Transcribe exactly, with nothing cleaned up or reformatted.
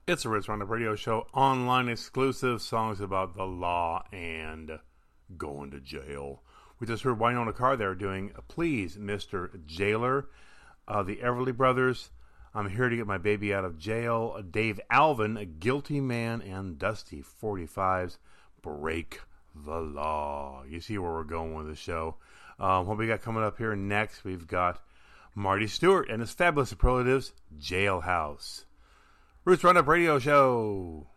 It's a Roots Roundup Radio Show, online exclusive songs about the law and going to jail. We just heard Wynonna Carr doing Please, Mister Jailer. Uh, the Everly Brothers, I'm Here to Get My Baby Out of Jail. Dave Alvin, A Guilty Man, and Dusty forty-five's Break the Law. You see where we're going with the show. Um, what we got coming up here next, we've got Marty Stewart and his fabulous superlatives, Jailhouse. Roots Roundup Radio Show.